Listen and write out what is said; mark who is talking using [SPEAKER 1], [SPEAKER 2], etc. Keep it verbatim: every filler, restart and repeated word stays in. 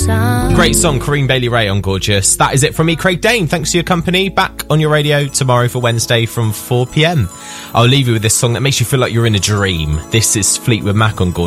[SPEAKER 1] sun.
[SPEAKER 2] Great song, Corinne Bailey Ray on Gorgeous. That is it from me, Craig Dane. Thanks for your company. Back on your radio tomorrow for Wednesday from four p m. I'll leave you with this song that makes you feel like you're in a dream. This is Fleetwood Mac on Gorgeous.